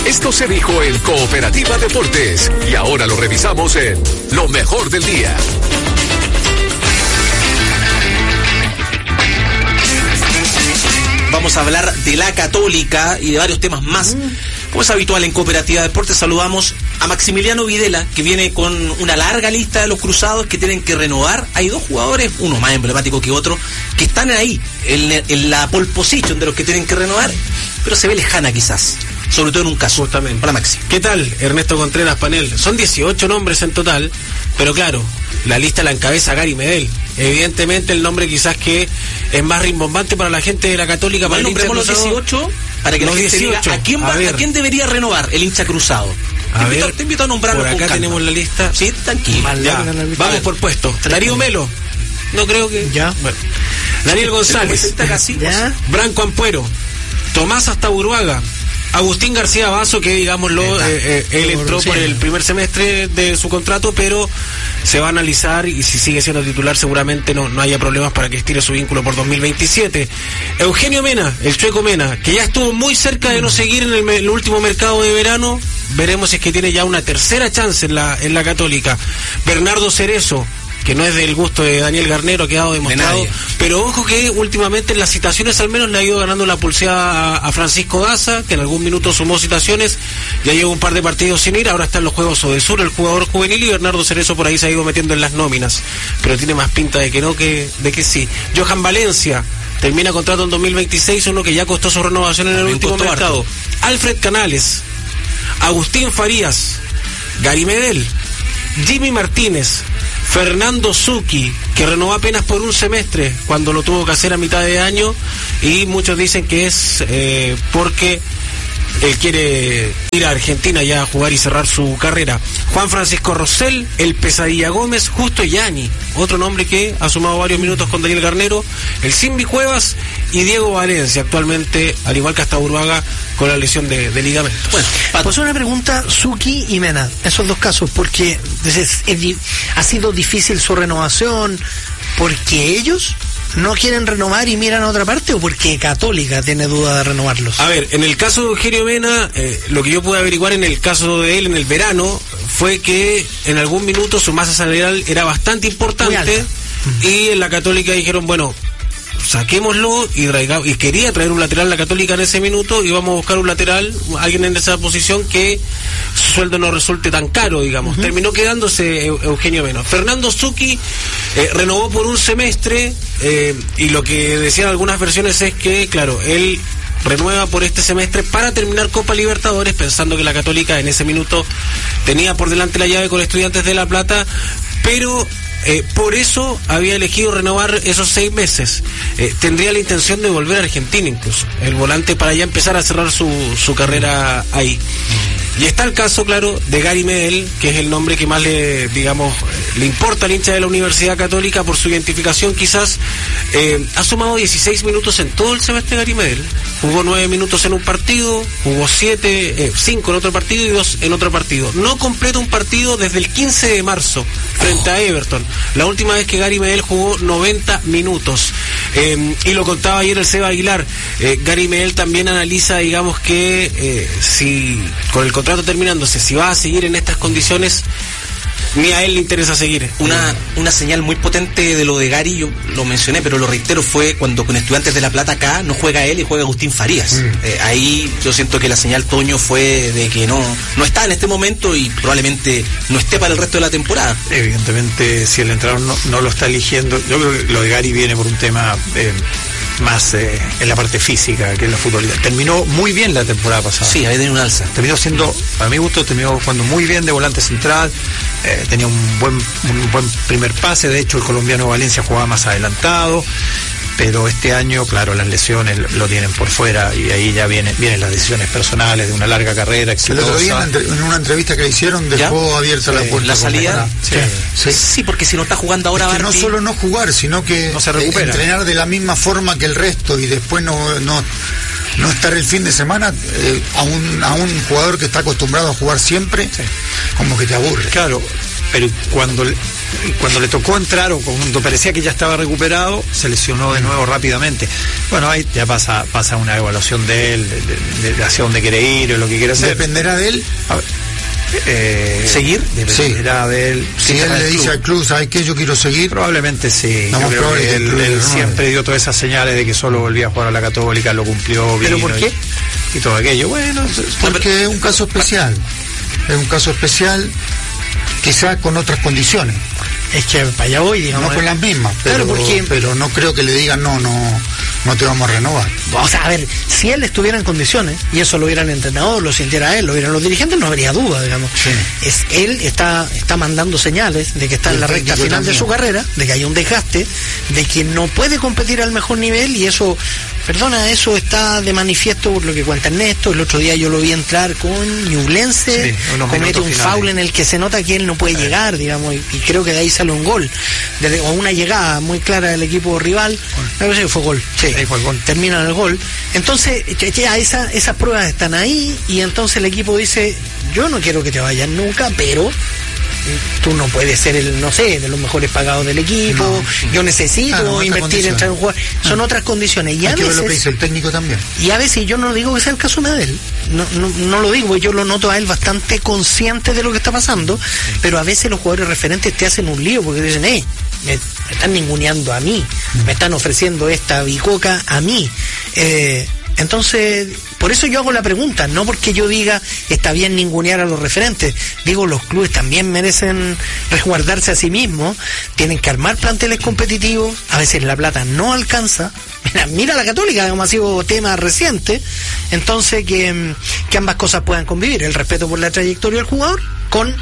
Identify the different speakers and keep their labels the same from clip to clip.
Speaker 1: Esto se dijo en Cooperativa Deportes y ahora lo revisamos en Lo Mejor del Día.
Speaker 2: Vamos a hablar de la Católica y de varios temas más. Como es habitual en Cooperativa Deportes, saludamos a Maximiliano Videla, que viene con una larga lista de los cruzados que tienen que renovar. Hay dos jugadores, uno más emblemático que otro, que están ahí, en la pole position de los que tienen que renovar, pero se ve lejana quizás, sobre todo en un caso.
Speaker 3: Justamente.
Speaker 2: Hola, Maxi.
Speaker 3: ¿Qué tal, Ernesto Contreras Panel? Son 18 nombres en total, pero claro, la lista la encabeza Gary Medel. Evidentemente el nombre quizás que es más rimbombante para la gente de la Católica.
Speaker 2: Bueno, nombremos los 18 para que la gente
Speaker 3: 18.
Speaker 2: diga a quién debería renovar el hincha cruzado. Te invito a nombrarlo.
Speaker 3: Por acá tenemos la lista.
Speaker 2: Sí, tranquilo.
Speaker 3: Vamos por puesto. Darío Melo. No creo que...
Speaker 4: Ya.
Speaker 3: Bueno. Daniel González.
Speaker 4: Ya.
Speaker 3: Branco Ampuero. Tomás Astaburuaga. Agustín García Basso, que digámoslo, él entró por el primer semestre de su contrato, pero se va a analizar y si sigue siendo titular seguramente no haya problemas para que estire su vínculo por 2027. Eugenio Mena, el Chueco Mena, que ya estuvo muy cerca de no seguir en el último mercado de verano. Veremos si es que tiene ya una tercera chance en la Católica. Bernardo Cerezo, que no es del gusto de Daniel Garnero, ha quedado demostrado, pero ojo que últimamente en las citaciones al menos le ha ido ganando la pulseada a Francisco Daza, que en algún minuto sumó citaciones, ya lleva un par de partidos sin ir, ahora está en los Juegos Odesur, el jugador juvenil, y Bernardo Cerezo por ahí se ha ido metiendo en las nóminas, pero tiene más pinta de que no que sí. Johan Valencia termina contrato en 2026, uno que ya costó su renovación en el último mercado. Alfred Canales, Agustín Farías, Gary Medel, Jimmy Martínez, Fernando Zucchi, que renovó apenas por un semestre cuando lo tuvo que hacer a mitad de año, y muchos dicen que es porque él quiere ir a Argentina ya a jugar y cerrar su carrera. Juan Francisco Rosell, el Pesadilla Gómez, Justo Yani, otro nombre que ha sumado varios minutos con Daniel Garnero, el Simbi Cuevas y Diego Valencia, actualmente, al igual que hasta Uruaga, con la lesión de ligamentos.
Speaker 4: Bueno, pues una pregunta, Zucchi y Mena, esos dos casos, porque ha sido difícil su renovación, porque ellos no quieren renovar y miran a otra parte, o porque Católica tiene duda de renovarlos.
Speaker 3: A ver, en el caso de Eugenio Mena, lo que yo pude averiguar en el caso de él en el verano fue que en algún minuto su masa salarial era bastante importante, y en la Católica dijeron, bueno, saquémoslo y quería traer un lateral a la Católica en ese minuto, y vamos a buscar un lateral, alguien en esa posición que su sueldo no resulte tan caro, digamos. Terminó quedándose Eugenio Mena. Fernando Zucchi renovó por un semestre, y lo que decían algunas versiones es que, claro, él renueva por este semestre para terminar Copa Libertadores, pensando que la Católica en ese minuto tenía por delante la llave con Estudiantes de La Plata, pero por eso había elegido renovar esos 6 meses. Tendría la intención de volver a Argentina incluso, el volante, para ya empezar a cerrar su carrera ahí. Y está el caso, claro, de Gary Medel, que es el nombre que más le importa al hincha de la Universidad Católica por su identificación quizás. Ha sumado 16 minutos en todo el semestre Gary Medel. Jugó 9 minutos en un partido, jugó 5 en otro partido y 2 en otro partido. No completa un partido desde el 15 de marzo frente a Everton. La última vez que Gary Medel jugó 90 minutos. Y lo contaba ayer el Seba Aguilar. Gary Medel también analiza, digamos, que si con el contrato terminándose, si va a seguir en estas condiciones, ni a él le interesa seguir.
Speaker 2: Una señal muy potente de lo de Gary, yo lo mencioné, pero lo reitero, fue cuando con Estudiantes de La Plata acá no juega él y juega Agustín Farías. Ahí yo siento que la señal, Toño, fue de que no está en este momento y probablemente no esté para el resto de la temporada.
Speaker 5: Evidentemente, si el entrenador no lo está eligiendo, yo creo que lo de Gary viene por un tema más en la parte física que en la futbolística. Terminó muy bien la temporada pasada.
Speaker 2: Sí, ahí tenía un alza.
Speaker 5: Terminó siendo, para mi gusto, jugando muy bien de volante central. Tenía un buen primer pase. De hecho, el colombiano Valencia jugaba más adelantado. Pero este año, claro, las lesiones lo tienen por fuera, y ahí ya vienen las decisiones personales de una larga carrera exitosa.
Speaker 6: El otro día en una entrevista que le hicieron dejó abierta la puerta.
Speaker 2: ¿La salida? Sí, porque si no está jugando ahora...
Speaker 6: Es que no solo no jugar, sino que
Speaker 5: no se recupera.
Speaker 6: Entrenar de la misma forma que el resto y después no estar el fin de semana, a un jugador que está acostumbrado a jugar siempre, como que te aburre.
Speaker 5: Claro, pero cuando y cuando le tocó entrar, o cuando parecía que ya estaba recuperado, se lesionó de nuevo rápidamente. Bueno, ahí ya pasa una evaluación de él, de hacia dónde quiere ir o lo que quiere hacer.
Speaker 6: ¿Dependerá de él?
Speaker 2: ¿Seguir?
Speaker 5: Dependerá de él.
Speaker 6: Si él le dice al club, ¿sabes qué? Yo quiero seguir.
Speaker 5: Probablemente sí.
Speaker 6: No,
Speaker 5: yo creo que él
Speaker 6: no,
Speaker 5: siempre dio todas esas señales de que solo volvía a jugar a la Católica, lo cumplió.
Speaker 2: ¿Pero por qué?
Speaker 5: Y todo aquello. Bueno,
Speaker 6: porque es un caso especial. Es un caso especial, quizás con otras condiciones.
Speaker 4: Es que para allá voy, digamos.
Speaker 6: No con las mismas, pero,
Speaker 4: claro, porque...
Speaker 6: pero no creo que le digan no te vamos a renovar.
Speaker 4: O sea, a ver, si él estuviera en condiciones, y eso lo hubiera el entrenador, lo sintiera él, lo hubieran los dirigentes, no habría duda, digamos. Sí. Él está mandando señales de que está en la recta final también de su carrera, de que hay un desgaste, de que no puede competir al mejor nivel, y eso, eso está de manifiesto por lo que cuenta Ernesto. El otro día yo lo vi entrar con Ñublense, comete un foul en el que se nota que él no puede llegar, digamos, y creo que de ahí sale un gol, o una llegada muy clara del equipo rival, me parece que fue gol. Sí. Ahí fue el gol. Termina el gol. Entonces, ya esas pruebas están ahí, y entonces el equipo dice, yo no quiero que te vayas nunca, pero tú no puedes ser de los mejores pagados del equipo, yo necesito invertir en traer un jugador. Son otras condiciones. Y a veces,
Speaker 6: lo que dice el técnico también.
Speaker 4: Y a veces, yo no digo que sea el caso de Medel, no lo digo, porque yo lo noto a él bastante consciente de lo que está pasando, pero a veces los jugadores referentes te hacen un lío, porque dicen, me están ninguneando a mí, me están ofreciendo esta bicoca a mí. Entonces, por eso yo hago la pregunta, no porque yo diga está bien ningunear a los referentes, digo, los clubes también merecen resguardarse a sí mismos, tienen que armar planteles competitivos, a veces la plata no alcanza. Mira la Católica, como ha sido tema reciente. Entonces que ambas cosas puedan convivir, el respeto por la trayectoria del jugador con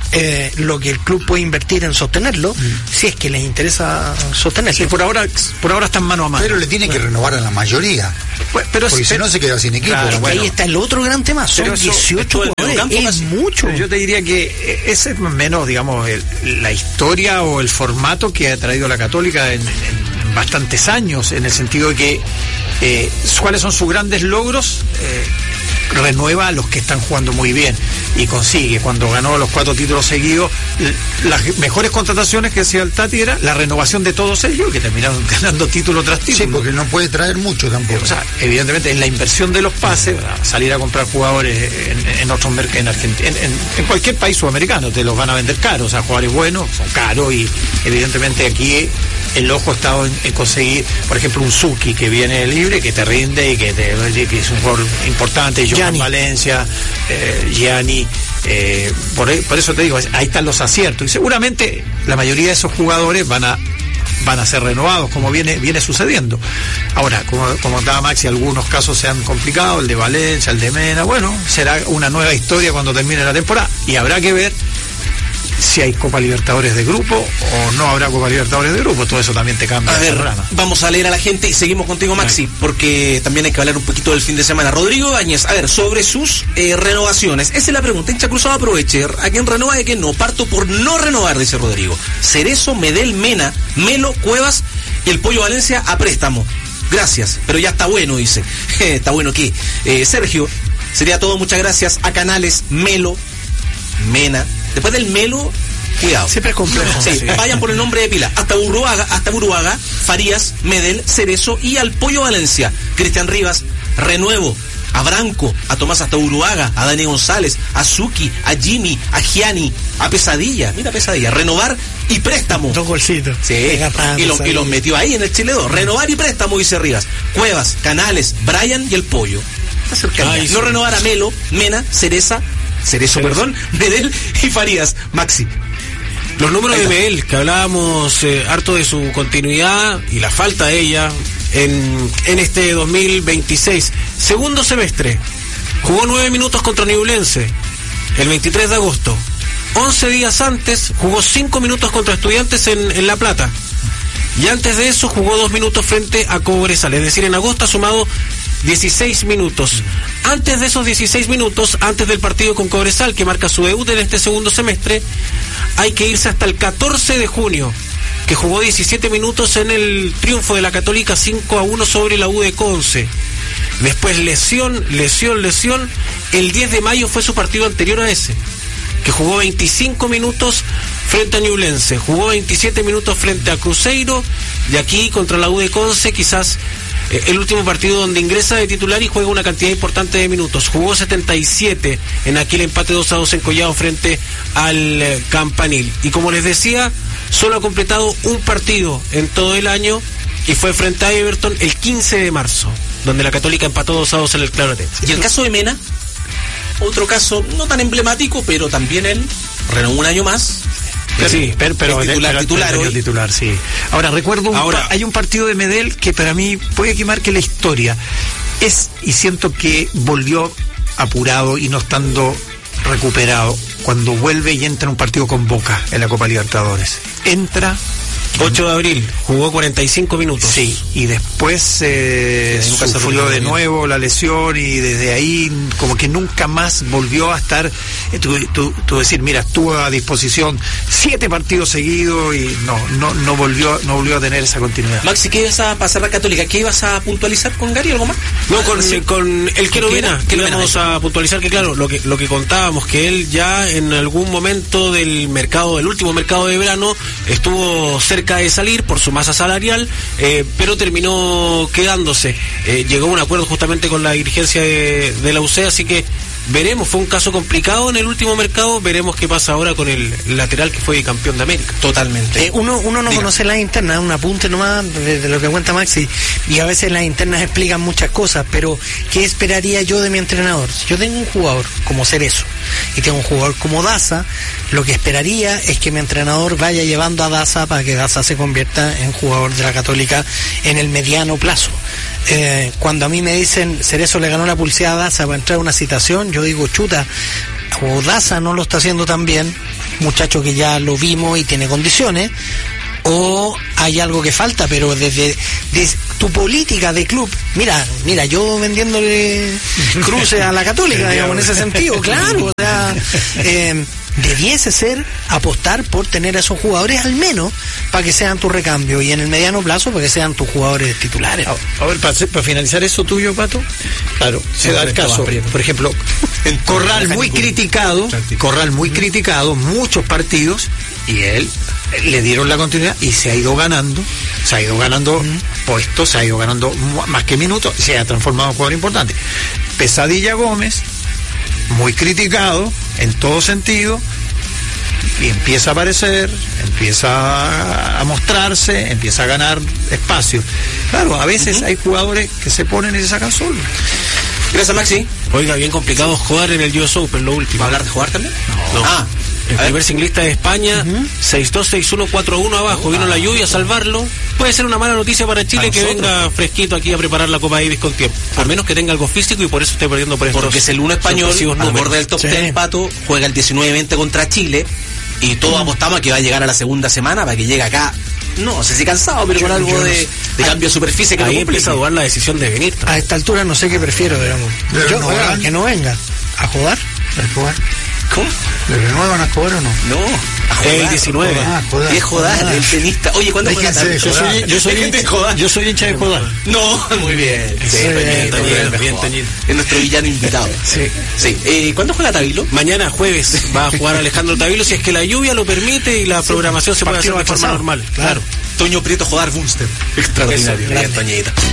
Speaker 4: lo que el club puede invertir en sostenerlo, si es que les interesa sostenerlo.
Speaker 5: Sí, por ahora están mano a mano.
Speaker 6: Pero le tiene que renovar a la mayoría, porque si no se queda sin equipo.
Speaker 4: Claro, ahí está el otro gran tema, son 18 jugadores, es mucho.
Speaker 5: Pero yo te diría que ese es menos, digamos, la historia o el formato que ha traído la Católica en bastantes años, en el sentido de que cuáles son sus grandes logros. Renueva a los que están jugando muy bien y consigue, cuando ganó los 4 títulos seguidos, las mejores contrataciones que hacía el Tati era la renovación de todos ellos, que terminaron ganando título tras título.
Speaker 6: Sí, porque no puede traer mucho tampoco.
Speaker 5: O sea, evidentemente en la inversión de los pases, salir a comprar jugadores en otros mercados, en Argentina, en cualquier país sudamericano te los van a vender caros, o sea, jugadores buenos son caros, y evidentemente aquí el ojo ha estado en conseguir, por ejemplo, un Suki que viene libre, que te rinde y que es un jugador importante, Johan Valencia, Gianni, por eso te digo, ahí están los aciertos, y seguramente la mayoría de esos jugadores van a ser renovados, como viene sucediendo. Ahora, como daba Maxi, algunos casos se han complicado, el de Valencia, el de Mena, bueno, será una nueva historia cuando termine la temporada, y habrá que ver si hay Copa Libertadores de grupo o no habrá Copa Libertadores de grupo. Todo eso también te cambia.
Speaker 2: A ver, vamos a leer a la gente y seguimos contigo, Maxi, porque también hay que hablar un poquito del fin de semana. Rodrigo Ibáñez, a ver, sobre sus renovaciones, esa es la pregunta. Hincha Cruzado, aproveche, ¿a quién renueva y a quién no? Parto por no renovar, dice Rodrigo. Cerezo, Medel, Mena, Melo, Cuevas y el Pollo Valencia a préstamo. Gracias, pero ya está bueno, dice. ¿Está bueno qué? Sergio, sería todo, muchas gracias. A Canales, Melo, Mena. Después del Melo, cuidado.
Speaker 4: Siempre es complejo.
Speaker 2: Sí, vayan por el nombre de pila. Hasta Buruaga, Farías, Medel, Cerezo y al Pollo Valencia. Cristian Rivas, renuevo. A Branco, a Tomás hasta Buruaga, a Dani González, a Suki, a Jimmy, a Gianni, a Pesadilla. Mira Pesadilla, renovar y préstamo.
Speaker 4: 2 golcitos.
Speaker 2: Sí, y los metió ahí en el Chile 2. Renovar y préstamo, dice Rivas. Cuevas, Canales, Brian y el Pollo. Está cerca. No renovar a Melo, Mena, Cerezo, Medel y Farías. Maxi.
Speaker 3: Los números de Medel, que hablábamos harto de su continuidad y la falta de ella en este 2026. Segundo semestre, jugó 9 minutos contra Ñublense el 23 de agosto. 11 días antes jugó 5 minutos contra Estudiantes en La Plata. Y antes de eso jugó 2 minutos frente a Cobresal. Es decir, en agosto ha sumado 16 minutos. Antes de esos 16 minutos, antes del partido con Cobresal, que marca su debut en este segundo semestre, hay que irse hasta el 14 de junio, que jugó 17 minutos en el triunfo de la Católica 5-1 sobre la U de Conce. Después lesión. El 10 de mayo fue su partido anterior a ese, que jugó 25 minutos frente a Ñublense, jugó 27 minutos frente a Cruzeiro, y aquí contra la U de Conce, quizás el último partido donde ingresa de titular y juega una cantidad importante de minutos. Jugó 77 en aquel empate 2-2 en Collado frente al Campanil. Y como les decía, solo ha completado un partido en todo el año, y fue frente a Everton el 15 de marzo, donde la Católica empató 2-2 en el Claro Ateneo.
Speaker 2: Y el caso de Mena, otro caso no tan emblemático, pero también él renovó un año más.
Speaker 5: Sí, pero titular, sí. Ahora, recuerdo, hay un partido de Medel que para mí puede que marque la historia. Y siento que volvió apurado y no estando recuperado cuando vuelve y entra en un partido con Boca en la Copa Libertadores. Entra
Speaker 3: 8 de abril, jugó 45 minutos.
Speaker 5: Sí, y después sufrió de nuevo la lesión, y desde ahí como que nunca más volvió a estar. Tú decir, mira, estuvo a disposición 7 partidos seguidos y no volvió a tener esa continuidad.
Speaker 2: Maxi, ¿qué ibas a pasar a Católica? ¿Qué ibas a puntualizar con Gary? ¿Algo más?
Speaker 3: No, con el Quero Mena, que vamos a puntualizar que claro, lo que contábamos, que él ya en algún momento del último mercado de verano, estuvo cerca de salir por su masa salarial, pero terminó quedándose. Llegó a un acuerdo justamente con la dirigencia de la UC, así que veremos. Fue un caso complicado en el último mercado, veremos qué pasa ahora con el lateral que fue campeón de América.
Speaker 2: Totalmente.
Speaker 4: Uno no conoce las internas, un apunte nomás de lo que cuenta Maxi, y a veces las internas explican muchas cosas, pero ¿qué esperaría yo de mi entrenador? Si yo tengo un jugador como Cerezo y tengo un jugador como Daza, lo que esperaría es que mi entrenador vaya llevando a Daza para que Daza se convierta en jugador de la Católica en el mediano plazo. Cuando a mí me dicen Cerezo le ganó la pulseada a Daza para entrar a una citación, yo digo, chuta, o Daza no lo está haciendo tan bien, muchacho que ya lo vimos y tiene condiciones, o hay algo que falta, pero desde tu política de club, mira, yo vendiéndole cruces a la Católica, digamos, en ese sentido, claro, o sea, debiese ser apostar por tener a esos jugadores al menos para que sean tu recambio, y en el mediano plazo para que sean tus jugadores titulares.
Speaker 5: A ver, para finalizar eso tuyo, Pato, claro, se da el caso, por ejemplo, Corral muy criticado, muchos partidos, y él le dieron la continuidad y se ha ido ganando puestos, se ha ido ganando más que minutos, se ha transformado en un jugador importante. Pesadilla Gómez, muy criticado en todo sentido, y empieza a aparecer, empieza a mostrarse, empieza a ganar espacio. Claro, a veces hay jugadores que se ponen y se sacan solos.
Speaker 2: Gracias, Maxi.
Speaker 3: Oiga, bien complicado jugar en el US Open, lo último.
Speaker 2: ¿Va a hablar de jugar también?
Speaker 3: No. El primer singlista de España, 6-2, 6-1, 4-1 abajo. Vino la lluvia a salvarlo. Puede ser una mala noticia para Chile que venga fresquito aquí a preparar la Copa Davis con tiempo. Por menos que tenga algo físico, y por eso esté perdiendo por estos.
Speaker 2: Porque es el 1 español, al borde del top 10, Pato, juega el 19-20 contra Chile, y todos apostamos a que va a llegar a la segunda semana para que llegue acá. No sé si cansado, pero con algo de cambio de superficie que
Speaker 3: ahí
Speaker 2: no
Speaker 3: empieza a dudar la decisión de venir.
Speaker 4: A esta altura no sé qué prefiero, digamos. Que no venga a jugar.
Speaker 2: ¿Cómo?
Speaker 6: ¿Le renuevan a jugar o no?
Speaker 2: No, a jugar.
Speaker 3: El 19.
Speaker 2: Es Jodar, el tenista. Oye, ¿cuándo juega Tabil?
Speaker 5: Yo soy hincha de Jodar.
Speaker 2: No, muy bien. Sí, bien, Toñito. Es nuestro villano invitado. Sí. ¿Cuándo juega Tabilo?
Speaker 3: Mañana jueves va a jugar Alejandro Tabilo, si es que la lluvia lo permite y la programación se puede hacer de forma normal. Claro.
Speaker 2: Toño Prieto Jodar Bunster. Extraordinario. Bien, Toñita.